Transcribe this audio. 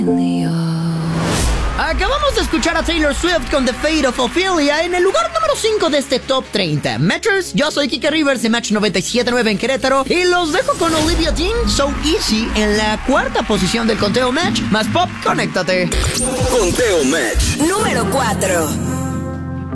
Acabamos de escuchar a Taylor Swift con The Fate of Ophelia en el lugar número 5 de este Top 30. Matchers, yo soy Kike Rivers de Match 97.9 en Querétaro y los dejo con Olivia Dean, So Easy, en la cuarta posición del conteo Match. Más pop, conéctate. Conteo Match número 4.